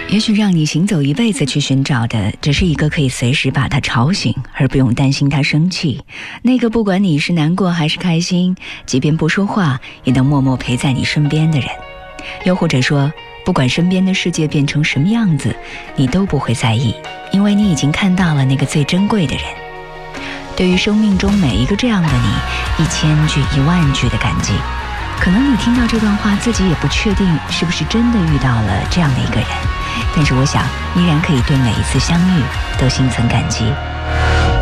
也许让你行走一辈子去寻找的，只是一个可以随时把他吵醒，而不用担心他生气。那个不管你是难过还是开心，即便不说话，也能默默陪在你身边的人。又或者说，不管身边的世界变成什么样子，你都不会在意，因为你已经看到了那个最珍贵的人。对于生命中每一个这样的你，1000句10000句的感激。可能你听到这段话，自己也不确定是不是真的遇到了这样的一个人，但是我想依然可以对每一次相遇都心存感激。